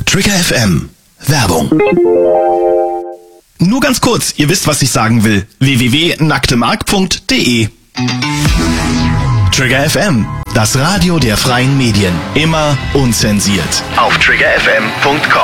Trigger FM. Werbung. Nur ganz kurz, ihr wisst, was ich sagen will. www.nacktemark.de. Trigger FM, das Radio der freien Medien. Immer unzensiert. Auf triggerfm.com.